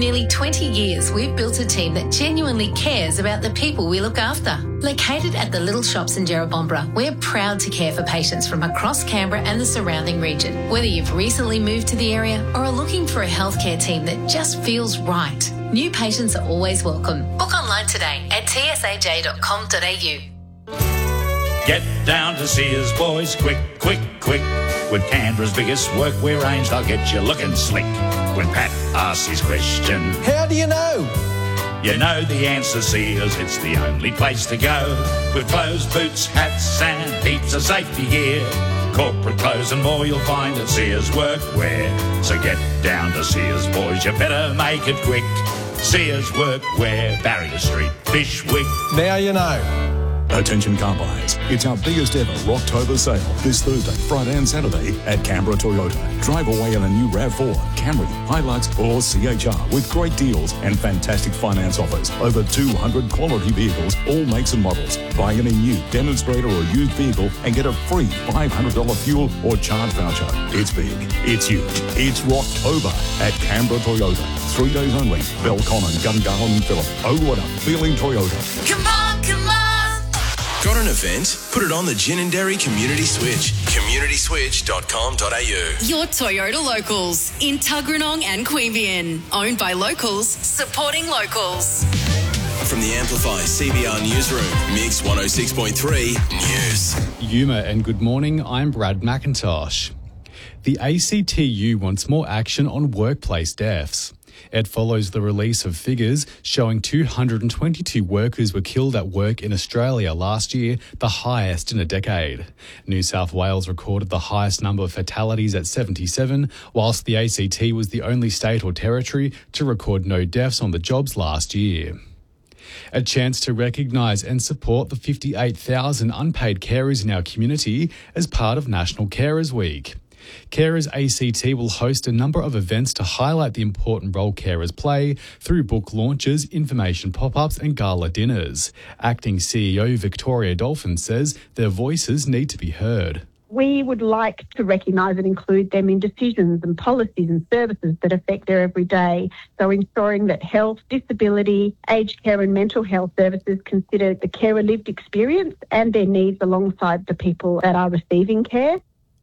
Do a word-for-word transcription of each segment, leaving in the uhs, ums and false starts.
nearly twenty years, we've built a team that genuinely cares about the people we look after. Located at the Little Shops in Jerrabomberra, we're proud to care for patients from across Canberra and the surrounding region. Whether you've recently moved to the area or are looking for a healthcare team that just feels right, new patients are always welcome. Book online today at t s a j dot com dot a u. Get down to Sears, boys, quick, quick, quick. With Canberra's biggest workwear range, they'll get you looking slick. When Pat asks his question, how do you know? You know the answer, Sears, it's the only place to go. With clothes, boots, hats and heaps of safety gear. Corporate clothes and more you'll find at Sears Workwear. So get down to Sears, boys, you better make it quick. Sears Workwear, Barrier Street, Bishwick. Now you know. Attention car buyers, it's our biggest ever Rocktober sale this Thursday, Friday and Saturday at Canberra Toyota. Drive away in a new RAV four, Camry, Hilux or C H R with great deals and fantastic finance offers. Over two hundred quality vehicles, all makes and models. Buy any new demonstrator or used vehicle and get a free five hundred dollars fuel or charge voucher. It's big, it's huge, it's Rocktober at Canberra Toyota. Three days only. Belconnen, Gungahlin and Phillip. Oh, what a feeling Toyota. Come on, come on! Got an event? Put it on the Ginninderry Community Switch. community switch dot com dot a u. Your Toyota Locals in Tuggeranong and Queanbeyan. Owned by locals, supporting locals. From the Amplify C B R Newsroom, Mix one oh six point three News. Yuma and good morning, I'm Brad McIntosh. The A C T U wants more action on workplace deaths. It follows the release of figures showing two hundred twenty-two workers were killed at work in Australia last year, the highest in a decade. New South Wales recorded the highest number of fatalities at seventy-seven, whilst the A C T was the only state or territory to record no deaths on the jobs last year. A chance to recognise and support the fifty-eight thousand unpaid carers in our community as part of National Carers Week. Carers A C T will host a number of events to highlight the important role carers play through book launches, information pop-ups and gala dinners. Acting C E O Victoria Dolphin says their voices need to be heard. We would like to recognise and include them in decisions and policies and services that affect their everyday. So ensuring that health, disability, aged care and mental health services consider the carer lived experience and their needs alongside the people that are receiving care.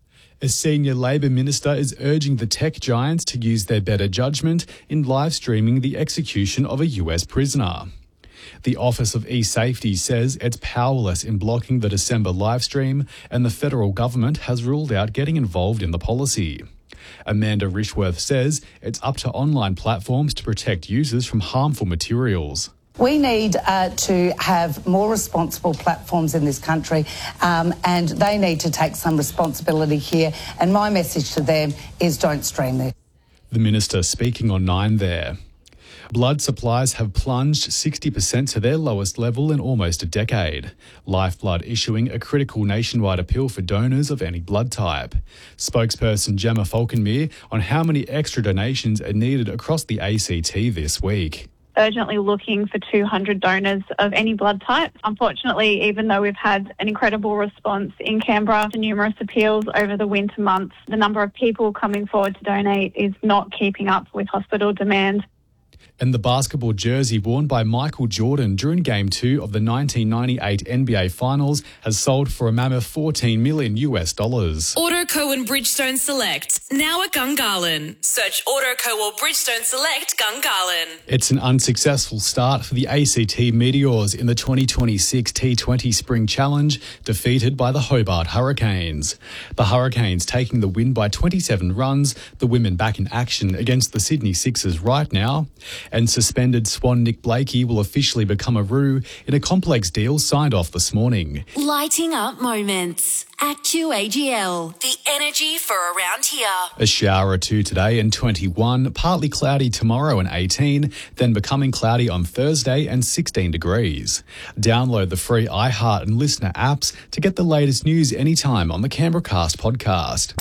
A senior Labor minister is urging the tech giants to use their better judgment in live streaming the execution of a U S prisoner. The Office of E-Safety says it's powerless in blocking the December live stream, and the federal government has ruled out getting involved in the policy. Amanda Rishworth says it's up to online platforms to protect users from harmful materials. We need uh, to have more responsible platforms in this country, um, and they need to take some responsibility here. And my message to them is don't stream this. The minister speaking on Nine there. Blood supplies have plunged sixty percent to their lowest level in almost a decade. Lifeblood issuing a critical nationwide appeal for donors of any blood type. Spokesperson Gemma Falkenmere on how many extra donations are needed across the A C T this week. Urgently looking for two hundred donors of any blood type. Unfortunately, even though we've had an incredible response in Canberra to numerous appeals over the winter months, the number of people coming forward to donate is not keeping up with hospital demand. And the basketball jersey worn by Michael Jordan during Game two of the nineteen ninety-eight N B A Finals has sold for a mammoth fourteen million US dollars. Autoco and Bridgestone Select, now at Gungahlin. Search Autoco or Bridgestone Select Gungahlin. It's an unsuccessful start for the A C T Meteors in the twenty twenty-six T twenty Spring Challenge, defeated by the Hobart Hurricanes. The Hurricanes taking the win by twenty-seven runs, the women back in action against the Sydney Sixers right now. And suspended Swan Nick Blakey will officially become a Roo in a complex deal signed off this morning. Lighting up moments. At Q A G L, the energy for around here. A shower or two today and twenty-one, partly cloudy tomorrow and eighteen, then becoming cloudy on Thursday and sixteen degrees. Download the free iHeart and Listener apps to get the latest news anytime on the Canberra Cast podcast.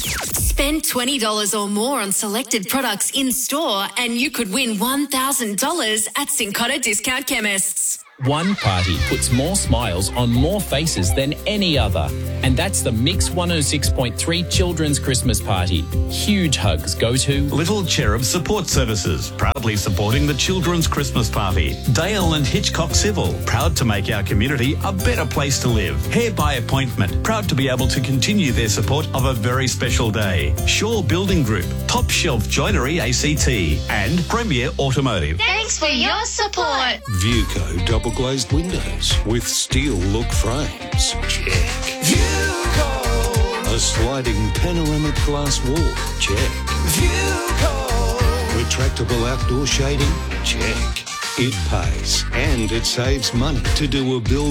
Spend twenty dollars or more on selected products in store and you could win one thousand dollars at Cincotta Discount Chemists. One party puts more smiles on more faces than any other. And that's the Mix one oh six point three Children's Christmas Party. Huge hugs go to Little Cherub Support Services, proudly supporting the Children's Christmas Party. Dale and Hitchcock Civil, proud to make our community a better place to live. Hair by appointment, proud to be able to continue their support of a very special day. Shaw Building Group, Top Shelf Joinery A C T, and Premier Automotive. Thanks for your support. Viewco double glazed windows with steel look frames. Check. Viewco. A sliding panoramic glass wall. Check. Viewco. Retractable outdoor shading. Check. It pays and it saves money to do a build